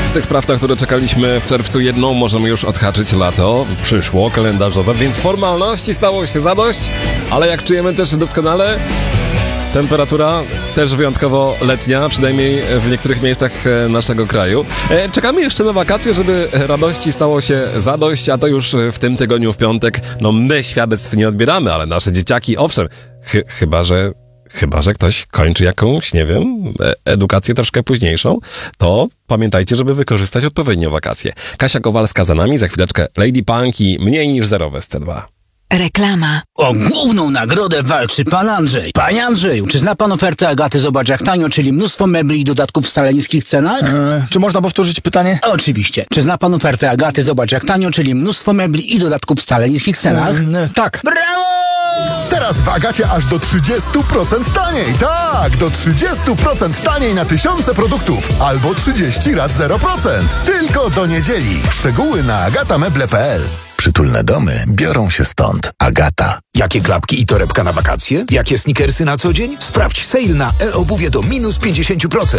Z tych spraw, na które czekaliśmy w czerwcu, jedną możemy już odhaczyć: lato przyszło, kalendarzowe, więc formalności stało się zadość, ale jak czujemy też doskonale, temperatura też wyjątkowo letnia, przynajmniej w niektórych miejscach naszego kraju. Czekamy jeszcze na wakacje, żeby radości stało się zadość, a to już w tym tygodniu, w piątek. No my świadectw nie odbieramy, ale nasze dzieciaki, owszem, chyba że ktoś kończy jakąś, nie wiem, edukację troszkę późniejszą, to pamiętajcie, żeby wykorzystać odpowiednio wakacje. Kasia Kowalska za nami, za chwileczkę Lady Punk i Mniej niż zero w SC2. Reklama. O główną nagrodę walczy pan Andrzej. Panie Andrzeju, czy zna pan ofertę Agaty Zobacz jak tanio, czyli mnóstwo mebli i dodatków w wcale niskich cenach? Czy można powtórzyć pytanie? Oczywiście. Czy zna pan ofertę Agaty Zobacz jak tanio, czyli mnóstwo mebli i dodatków w wcale niskich cenach? Tak. Brawo! Teraz w Agacie aż do 30% taniej. Tak, do 30% taniej na tysiące produktów. Albo 30 rat 0%. Tylko do niedzieli. Szczegóły na agatameble.pl. Przytulne domy biorą się stąd. Agata. Jakie klapki i torebka na wakacje? Jakie sneakersy na co dzień? Sprawdź sale na e-obuwie do minus 50%.